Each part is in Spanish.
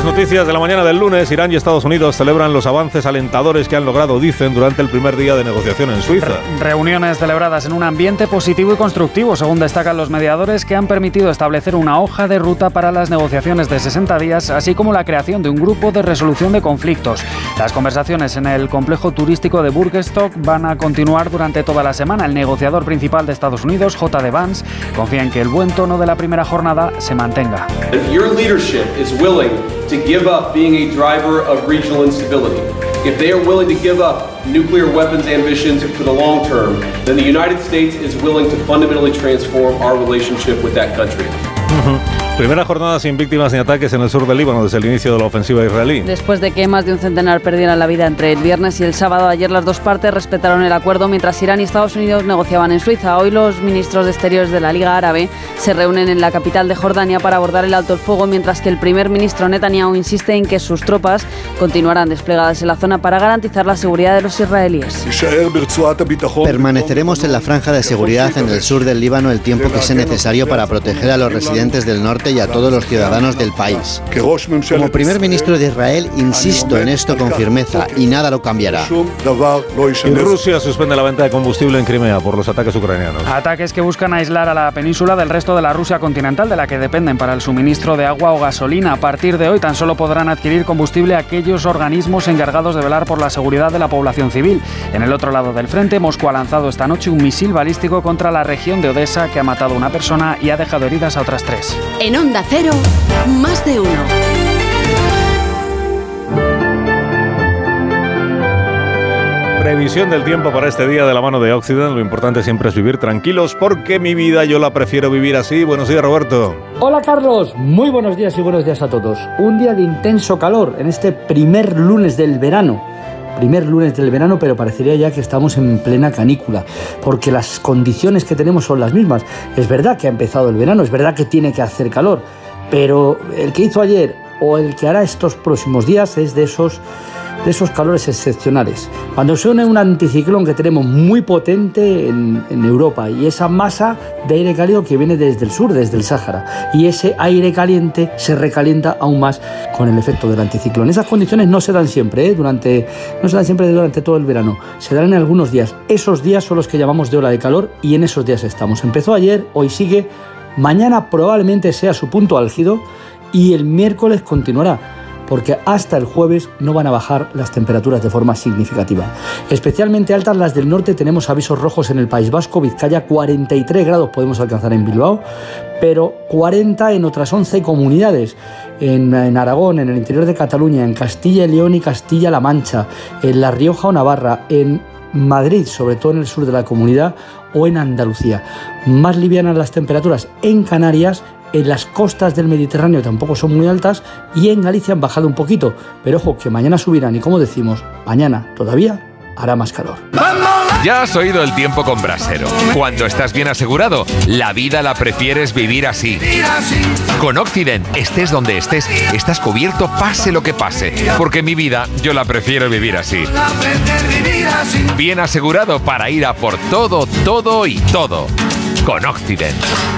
las noticias de la mañana del lunes, Irán y Estados Unidos celebran los avances alentadores que han logrado, dicen, durante el primer día de negociación en Suiza. Reuniones celebradas en un ambiente positivo y constructivo, según destacan los mediadores, que han permitido establecer una hoja de ruta para las negociaciones de 60 días, así como la creación de un grupo de resolución de conflictos. Las conversaciones en el complejo turístico de Burgestock van a continuar durante toda la semana. El negociador principal de Estados Unidos, J.D. Vance, confía en que el buen tono de la primera jornada se mantenga. To give up being a driver of regional instability. If they are willing to give up nuclear weapons ambitions for the long term, then the United States is willing to fundamentally transform our relationship with that country. Primera jornada sin víctimas ni ataques en el sur del Líbano desde el inicio de la ofensiva israelí. Después de que más de un centenar perdieran la vida entre el viernes y el sábado, ayer las dos partes respetaron el acuerdo mientras Irán y Estados Unidos negociaban en Suiza. Hoy los ministros de Exteriores de la Liga Árabe se reúnen en la capital de Jordania para abordar el alto el fuego, mientras que el primer ministro Netanyahu insiste en que sus tropas continuarán desplegadas en la zona para garantizar la seguridad de los israelíes. Permaneceremos en la franja de seguridad en el sur del Líbano el tiempo que sea necesario para proteger a los residentes del norte y a todos los ciudadanos del país. Como primer ministro de Israel, insisto en esto con firmeza y nada lo cambiará. Rusia suspende la venta de combustible en Crimea por los ataques ucranianos. Ataques que buscan aislar a la península del resto de la Rusia continental, de la que dependen para el suministro de agua o gasolina. A partir de hoy tan solo podrán adquirir combustible aquellos organismos encargados de velar por la seguridad de la población civil. En el otro lado del frente, Moscú ha lanzado esta noche un misil balístico contra la región de Odessa que ha matado a una persona y ha dejado heridas a otras 3. En Onda Cero, más de uno. Previsión del tiempo para este día de la mano de Occident. Lo importante siempre es vivir tranquilos, porque mi vida yo la prefiero vivir así. Buenos días, Roberto. Hola, Carlos. Muy buenos días y buenos días a todos. Un día de intenso calor en este primer lunes del verano. Primer lunes del verano, pero parecería ya que estamos en plena canícula, porque las condiciones que tenemos son las mismas. Es verdad que ha empezado el verano, es verdad que tiene que hacer calor, pero el que hizo ayer o el que hará estos próximos días es de esos calores excepcionales. Cuando se une un anticiclón que tenemos muy potente en Europa y esa masa de aire cálido que viene desde el sur, desde el Sáhara, y ese aire caliente se recalienta aún más con el efecto del anticiclón. Esas condiciones no se dan siempre, durante todo el verano, se dan en algunos días. Esos días son los que llamamos de ola de calor y en esos días estamos. Empezó ayer, hoy sigue, mañana probablemente sea su punto álgido y el miércoles continuará, porque hasta el jueves no van a bajar las temperaturas de forma significativa. Especialmente altas las del norte. Tenemos avisos rojos en el País Vasco, Vizcaya, 43 grados podemos alcanzar en Bilbao, pero 40 en otras 11 comunidades, en Aragón, en el interior de Cataluña, en Castilla y León y Castilla-La Mancha, en La Rioja o Navarra, en Madrid, sobre todo en el sur de la comunidad, o en Andalucía. Más livianas las temperaturas en Canarias. En las costas del Mediterráneo tampoco son muy altas y en Galicia han bajado un poquito, pero ojo que mañana subirán y, como decimos, mañana todavía hará más calor. Ya has oído el tiempo con Brasero. Cuando estás bien asegurado, la vida la prefieres vivir así. Con Occident, estés donde estés, estás cubierto pase lo que pase, porque mi vida yo la prefiero vivir así. Bien asegurado para ir a por todo, todo y todo. Con Occident.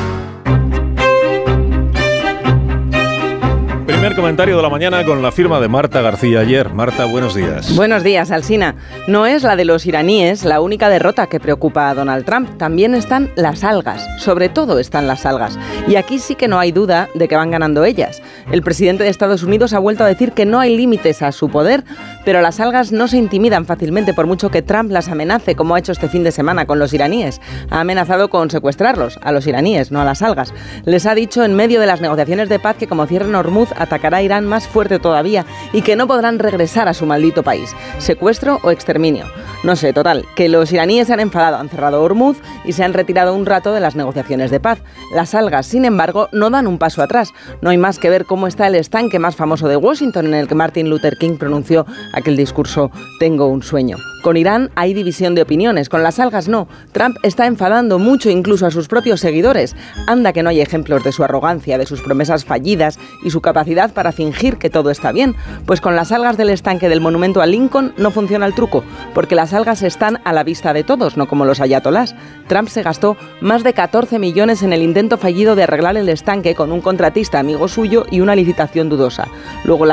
Primer comentario de la mañana con la firma de Marta García Ayer. Marta, buenos días. Buenos días, Alsina. No es la de los iraníes la única derrota que preocupa a Donald Trump. También están las algas. Sobre todo están las algas. Y aquí sí que no hay duda de que van ganando ellas. El presidente de Estados Unidos ha vuelto a decir que no hay límites a su poder, pero las algas no se intimidan fácilmente por mucho que Trump las amenace, como ha hecho este fin de semana con los iraníes. Ha amenazado con secuestrarlos, a los iraníes, no a las algas. Les ha dicho en medio de las negociaciones de paz que como cierren Hormuz, atacará a Irán más fuerte todavía y que no podrán regresar a su maldito país. ¿Secuestro o exterminio? No sé, total, que los iraníes se han enfadado, han cerrado Hormuz y se han retirado un rato de las negociaciones de paz. Las algas, sin embargo, no dan un paso atrás. No hay más que ver cómo está el estanque más famoso de Washington, en el que Martin Luther King pronunció aquel discurso «Tengo un sueño». Con Irán hay división de opiniones, con las algas no. Trump está enfadando mucho incluso a sus propios seguidores. Anda que no hay ejemplos de su arrogancia, de sus promesas fallidas y su capacidad para fingir que todo está bien. Pues con las algas del estanque del monumento a Lincoln no funciona el truco, porque las algas están a la vista de todos, no como los ayatolás. Trump se gastó más de 14 millones en el intento fallido de arreglar el estanque con un contratista amigo suyo y una licitación dudosa. Luego